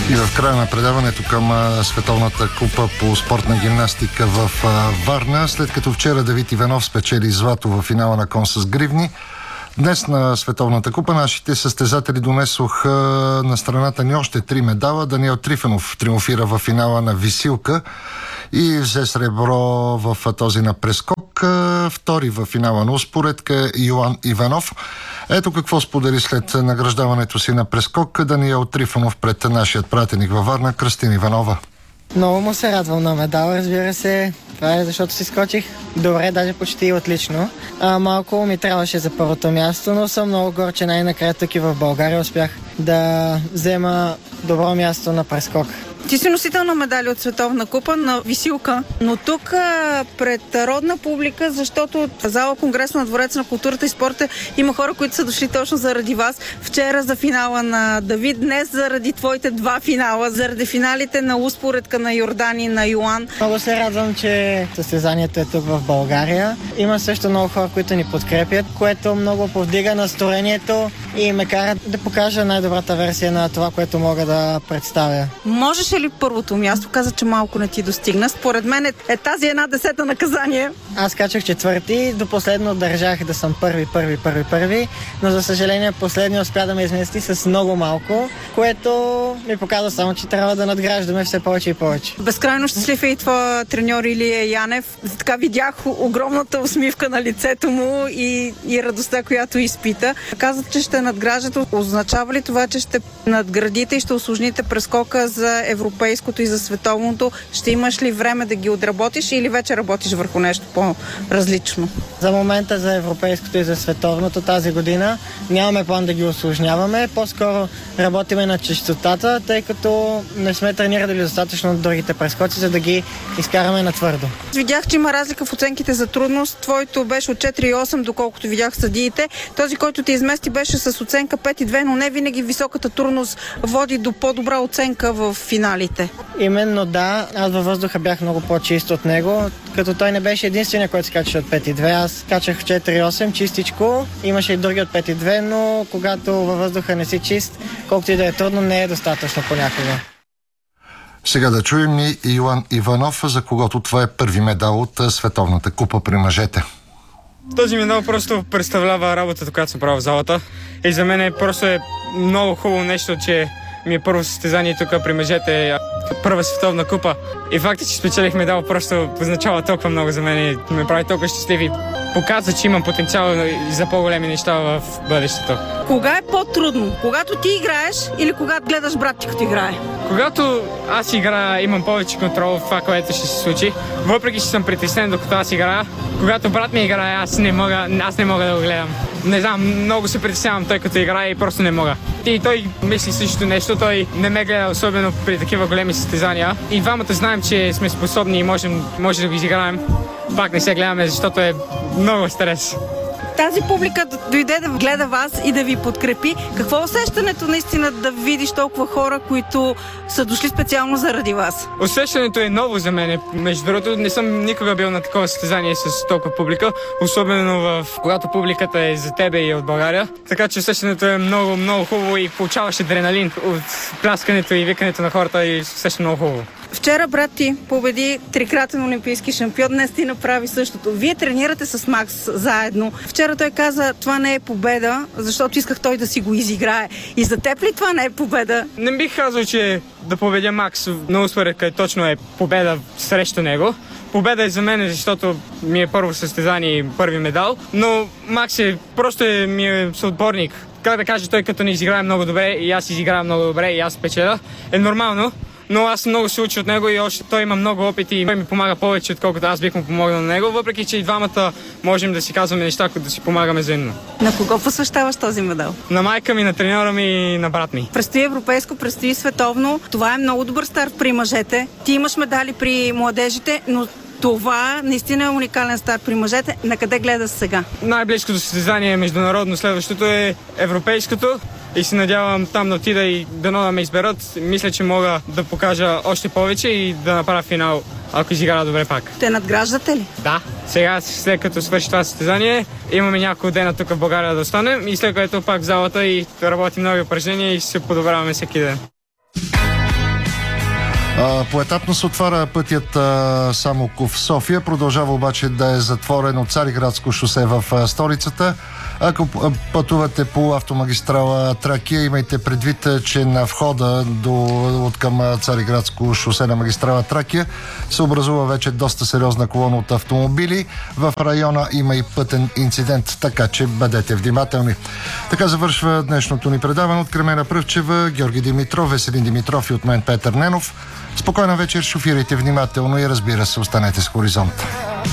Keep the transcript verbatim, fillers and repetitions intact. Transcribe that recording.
И в края на предаването към а, Световната купа по спортна гимнастика в а, Варна, след като вчера Давид Иванов спечели злато в финала на кон с гривни, днес на Световната купа нашите състезатели донесоха на страната ни още три медала. Даниел Трифонов триумфира в финала на висилка и взе сребро в този на прескок. Втори в финала на успоредка Йоан Иванов. Ето какво сподели след награждаването си на прескок Даниел Трифонов пред нашият пратеник във Варна Кръстин Иванова. Много му се радвам на медал, разбира се. Това е защото си скочих добре, даже почти отлично. А, малко ми трябваше за първото място, но съм много горд, че най-накрая тук и в България успях да взема добро място на прескок. Ти си носител на медали от Световна купа на висилка, но тук пред родна публика, защото в зала Конгрес на Дворец на културата и спорта има хора, които са дошли точно заради вас. Вчера за финала на Давид, днес заради твоите два финала, заради финалите на успоредка на Йордан и на Йоан. Много се радвам, че състезанието е тук в България. Има също много хора, които ни подкрепят, което много повдига настроението и ме кара да покажа най-добрата версия на това, което мога да представя. Можеш ли първото място? Каза, че малко не ти достигна. Според мен е, е тази една десета наказание. Аз качах четвърти, до последно държах да съм първи, първи, първи, първи, но за съжаление последния успя да ме измести с много малко, което ми показва само, че трябва да надграждаме все повече и повече. Безкрайно щастлив е и твоя треньор Илия Янев. Така видях огромната усмивка на лицето му и, и радостта, която изпита. Казват, че ще надграждат. Означава ли това, че ще надградите и ще усложните прескока за европейското и за световното? Ще имаш ли време да ги отработиш или вече работиш върху нещо по-различно? За момента за европейското и за световното тази година нямаме план да ги усложняваме. По-скоро работиме на честотата, тъй като не сме тренирали достатъчно от другите прескоци, за да ги изкараме на твърдо. Видях, че има разлика в оценките за трудност. Твоето беше от четири и осем, доколкото видях съдиите. Този, който ти измести, беше с оценка пет и две, но не винаги високата трудност води до по-добра оценка в финалите. Именно да, аз във въздуха бях много по-чист от него, като той не беше единствения, който се качеше от пет и две. Аз качах четири и осем, чистичко. Имаше и други от пет и две, но когато във въздуха не си чист, колкото и да е трудно, не е достатъчно понякога. Сега да чуем и Йоан Иванов, за когото това е първи медал от Световната купа при мъжете. Този медал просто представлява работата, която съм правил в залата. И за мен е просто е много хубаво нещо, че ми е първо състезание тук при мъжете, първа световна купа. И фактът, че спечелих медал, просто означава толкова много за мен и ме прави толкова щастлив и показва, че имам потенциал и за по-големи неща в бъдещето. Кога е по-трудно? Когато ти играеш или когато гледаш брат ти като играе? Когато аз играя, имам повече контрол в това, което ще се случи. Въпреки, че съм притеснен докато аз играя, когато брат ми играе, аз не мога, аз не мога да го гледам. Не знам, много се притеснявам той като играе и просто не мога. И той мисли същото нещо, той не ме гледа особено при такива големи състезания. И двамата знаем, че сме способни и можем, може да го изиграем. Пак не се гледаме, защото е много стрес. Тази публика дойде да гледа вас и да ви подкрепи. Какво е усещането наистина да видиш толкова хора, които са дошли специално заради вас? Усещането е ново за мен. Между другото, не съм никога бил на такова състезание с толкова публика, особено в когато публиката е за тебе и от България. Така че усещането е много, много хубаво и получаваш адреналин от пляскането и викането на хората и усеща много хубаво. Вчера брат ти победи трикратен олимпийски шампион, днес ти направи същото. Вие тренирате с Макс заедно. Вчера той каза, това не е победа, защото исках той да си го изиграе. И за теб ли това не е победа? Не бих казал, че да победя Макс на успоредка точно е победа срещу него. Победа е за мен, защото ми е първо състезание и първи медал, но Макс е просто е, ми е съотборник. Как да кажа, той като не изиграе много добре и аз изигравам много добре и аз печеля, е нормално. Но аз много се уча от него и още той има много опит и той ми помага повече, отколкото аз бих му помогнал на него, въпреки че и двамата можем да си казваме неща, които да си помагаме взаимно. На кого посвещаваш този медал? На майка ми, на треньора ми и на брат ми. Предстои европейско, предстои световно. Това е много добър старт при мъжете. Ти имаш медали при младежите, но това наистина е уникален старт при мъжете. На къде гледаш сега? Най-близкото състезание е международно, следващото е европейското. И се надявам там да отида и дано да ме изберат. Мисля, че мога да покажа още повече и да направя финал, ако изиграя добре пак. Те надграждате ли? Да. Сега, след като свърши това състезание, имаме няколко дена тук в България да останем и след което пак в залата и работим нови упражнения и се подобряваме всеки ден. Поетапно се отваря пътят Самоков-София, продължава обаче да е затворен от Цариградско шосе в столицата. Ако пътувате по автомагистрала Тракия, имайте предвид, че на входа до, от към Цариградско шосе на магистрала Тракия се образува вече доста сериозна колона от автомобили. В района има и пътен инцидент, така че бъдете внимателни. Така завършва днешното ни предаване. От Кремена Пръвчева, Георги Димитров, Веселин Димитров и от мен Петър Ненов. Спокойна вечер, шофирайте внимателно и разбира се, останете с Хоризонт.